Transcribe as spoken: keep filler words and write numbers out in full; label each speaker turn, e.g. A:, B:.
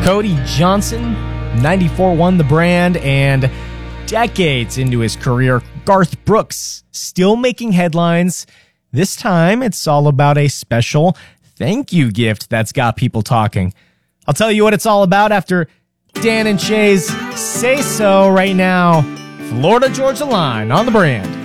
A: Cody Johnson, ninety-four won the brand, and decades into his career, Garth Brooks still making headlines. This time, it's all about a special thank you gift that's got people talking. I'll tell you what it's all about after Dan and Shay's Say So right now. Florida Georgia Line on the brand.